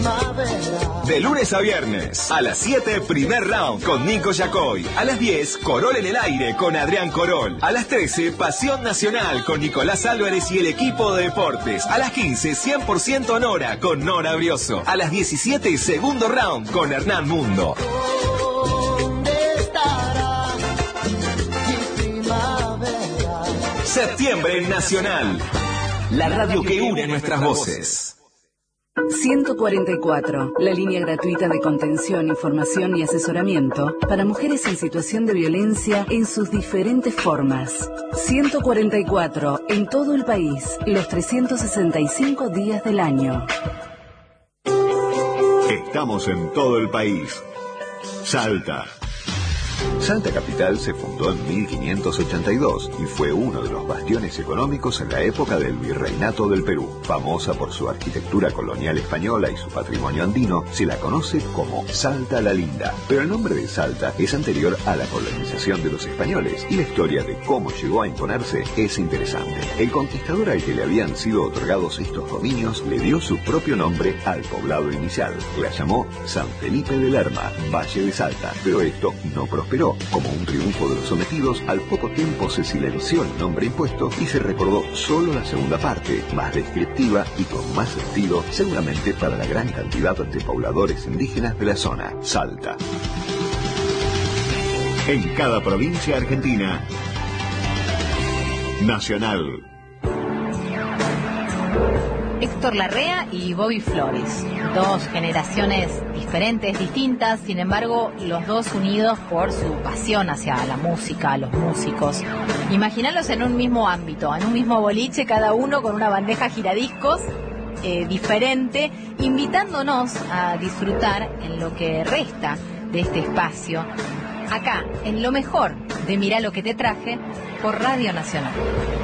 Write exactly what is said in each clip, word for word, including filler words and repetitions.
De lunes a viernes, a las siete, primer round con Nico Yacoy. A las diez, Corol en el aire con Adrián Corol. A las trece, Pasión Nacional con Nicolás Álvarez y el equipo de deportes. A las quince, cien por ciento Nora con Nora Brioso. A las diecisiete, segundo round con Hernán Mundo. Septiembre Nacional. La radio que une nuestras voces. ciento cuarenta y cuatro, la línea gratuita de contención, información y asesoramiento para mujeres en situación de violencia en sus diferentes formas. ciento cuarenta y cuatro, en todo el país, los trescientos sesenta y cinco días del año. Estamos en todo el país. Salta. Salta Capital se fundó en mil quinientos ochenta y dos y fue uno de los bastiones económicos en la época del Virreinato del Perú. Famosa por su arquitectura colonial española y su patrimonio andino, se la conoce como Salta la Linda. Pero el nombre de Salta es anterior a la colonización de los españoles y la historia de cómo llegó a imponerse es interesante. El conquistador al que le habían sido otorgados estos dominios le dio su propio nombre al poblado inicial. La llamó San Felipe de Lerma, Valle de Salta, pero esto no prosperó. Como un triunfo de los sometidos, al poco tiempo se silenció el nombre impuesto y se recordó solo la segunda parte, más descriptiva y con más sentido, seguramente para la gran cantidad de pobladores indígenas de la zona, Salta. En cada provincia argentina, Nacional. Héctor Larrea y Bobby Flores, dos generaciones diferentes, distintas, sin embargo, los dos unidos por su pasión hacia la música, los músicos. Imaginalos en un mismo ámbito, en un mismo boliche, cada uno con una bandeja giradiscos eh, diferente, invitándonos a disfrutar en lo que resta de este espacio, acá, en lo mejor de Mirá lo que te traje, por Radio Nacional.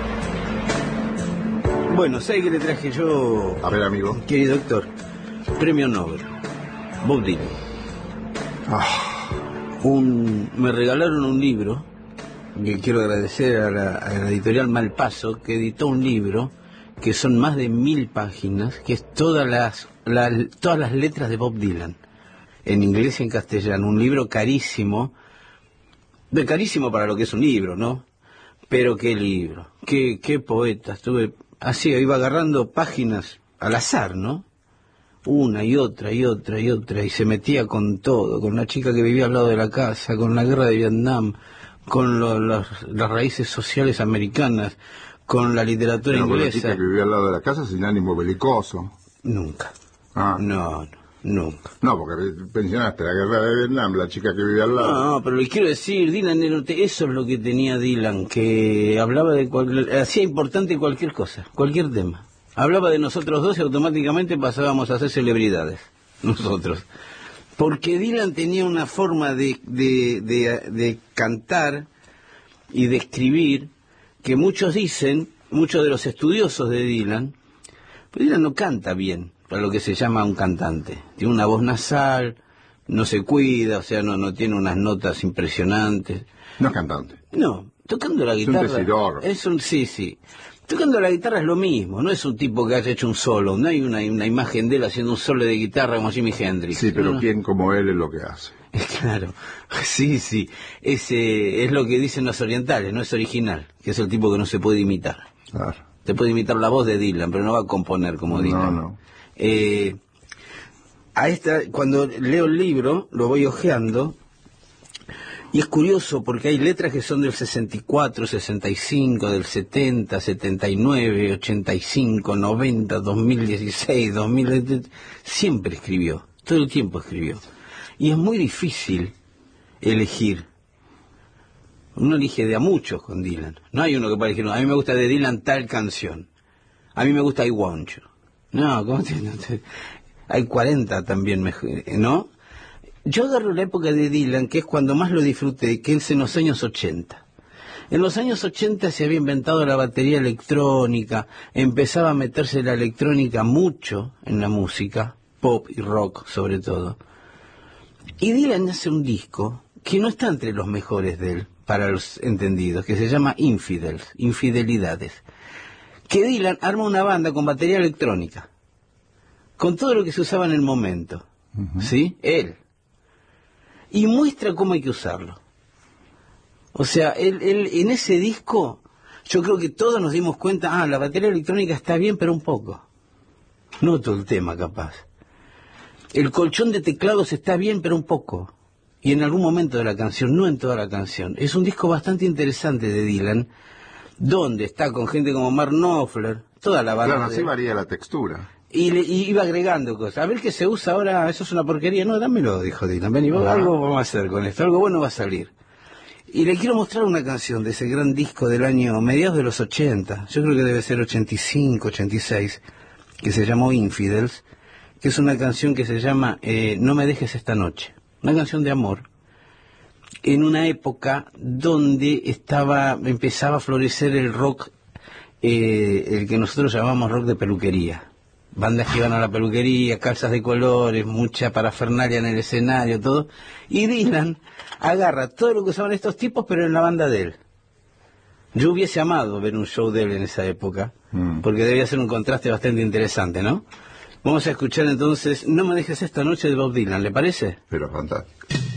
Bueno, ¿sabes qué le traje yo? A ver, amigo. Querido Héctor, premio Nobel, Bob Dylan. Ah. Un, me regalaron un libro, que quiero agradecer a la, a la editorial Malpaso, que editó un libro, que son más de mil páginas, que es todas las, la, todas las letras de Bob Dylan, en inglés y en castellano. Un libro carísimo, de carísimo para lo que es un libro, ¿no? Pero qué libro, qué, qué poeta, estuve... Así, iba agarrando páginas al azar, ¿no? Una y otra y otra y otra, y se metía con todo, con la chica que vivía al lado de la casa, con la guerra de Vietnam, con lo, los, las raíces sociales americanas, con la literatura Pero inglesa. Con la chica que vivía al lado de la casa sin ánimo belicoso. Nunca. Ah. No, no, nunca. No, porque pensionaste la guerra de Vietnam, la chica que vivía al lado. No, pero le quiero decir, Dylan, eso es lo que tenía Dylan, que hablaba de cual, hacía importante cualquier cosa, cualquier tema. Hablaba de nosotros dos y automáticamente pasábamos a ser celebridades, nosotros. Porque Dylan tenía una forma de, de, de, de cantar y de escribir que muchos dicen, muchos de los estudiosos de Dylan, pero Dylan no canta bien, para lo que se llama un cantante. Tiene una voz nasal, no se cuida, o sea, no, no tiene unas notas impresionantes. No es cantante. No, tocando la guitarra... Es un decidor. Es un, sí, sí. Tocando la guitarra es lo mismo, no es un tipo que haya hecho un solo, no hay una, una imagen de él haciendo un solo de guitarra como Jimi Hendrix. Sí, pero ¿no? ¿quién como él es lo que hace? Claro, sí, sí, ese es lo que dicen los orientales, no es original, que es el tipo que no se puede imitar. Claro. Te puede imitar la voz de Dylan, pero no va a componer como Dylan. No, no. Eh, a esta, cuando leo el libro, lo voy hojeando, y es curioso porque hay letras que son del sesenta y cuatro, sesenta y cinco, del setenta, setenta y nueve, ochenta y cinco, noventa, dos mil dieciséis, dos mil... Siempre escribió, todo el tiempo escribió. Y es muy difícil elegir. Uno elige de a muchos con Dylan. No hay uno que pueda elegir, a mí me gusta de Dylan tal canción. A mí me gusta I Want You. No, ¿cómo te, no te, hay cuarenta también, ¿no? Yo agarro la época de Dylan, que es cuando más lo disfruté, que es en los años ochenta. En los años ochenta se había inventado la batería electrónica, empezaba a meterse la electrónica mucho en la música, pop y rock sobre todo. Y Dylan hace un disco que no está entre los mejores de él, para los entendidos, que se llama Infidels, Infidelidades. Que Dylan arma una banda con batería electrónica. con todo lo que se usaba en el momento, uh-huh. ¿sí? Él. Y muestra cómo hay que usarlo. O sea, él, él en ese disco, yo creo que todos nos dimos cuenta, ah, la batería electrónica está bien, pero un poco. No todo el tema, capaz. El colchón de teclados está bien, pero un poco. Y en algún momento de la canción, no en toda la canción. Es un disco bastante interesante de Dylan, donde está con gente como Mark Knopfler, toda la banda. Claro, así de... varía la textura. Y, le, y iba agregando cosas. A ver qué se usa ahora, eso es una porquería. No, dámelo, dijo Dylan. Ven, y vos, algo vamos a hacer con esto, algo bueno va a salir. Y le quiero mostrar una canción de ese gran disco del año, mediados de los ochenta, yo creo que debe ser ochenta y cinco, ochenta y seis, que se llamó Infidels, que es una canción que se llama eh, No me dejes esta noche. Una canción de amor, en una época donde estaba, empezaba a florecer el rock, eh, el que nosotros llamamos rock de peluquería. Bandas que iban a la peluquería, calzas de colores, mucha parafernalia en el escenario, todo. Y Dylan agarra todo lo que usaban estos tipos, pero en la banda de él. Yo hubiese amado ver un show de él en esa época, mm. porque debía ser un contraste bastante interesante, ¿no? Vamos a escuchar entonces No me dejes esta noche de Bob Dylan, ¿le parece? Pero fantástico.